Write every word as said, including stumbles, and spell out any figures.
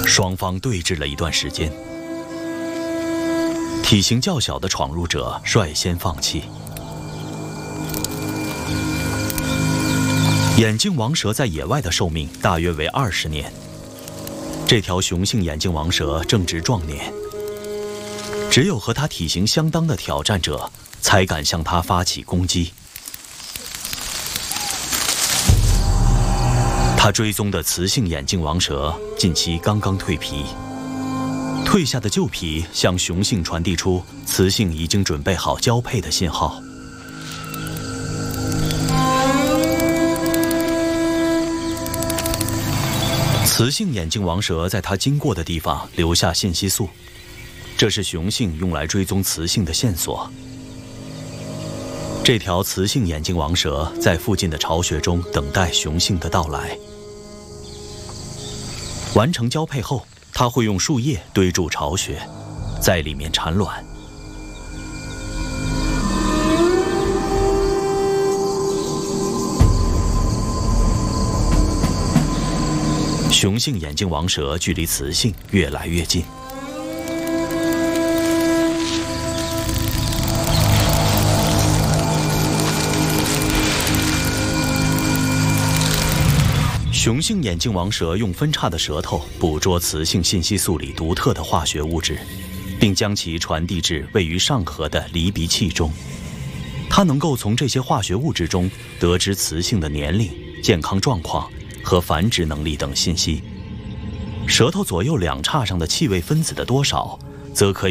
双方对峙了一段时间，体型较小的闯入者率先放弃。眼镜王蛇在野外的寿命大约为二十年。这条雄性眼镜王蛇正值壮年，只有和它体型相当的挑战者才敢向它发起攻击。它追踪的雌性眼镜王蛇近期刚刚蜕皮，蜕下的旧皮向雄性传递出雌性已经准备好交配的信号。雌性眼镜王蛇在它经过的地方留下信息素，这是雄性用来追踪雌性的线索。这条雌性眼镜王蛇在附近的巢穴中等待雄性的到来。完成交配后，它会用树叶堆筑巢穴，在里面产卵。雄性眼镜王蛇距离雌性越来越近。雄性眼镜王蛇用分叉的舌头捕捉雌性信息素里独特的化学物质，并将其传递至位于上颌的离鼻器中。它能够从这些化学物质中得知雌性的年龄、健康状况和繁殖能力等信息。舌头左右两叉上的气味分子的多少，则可以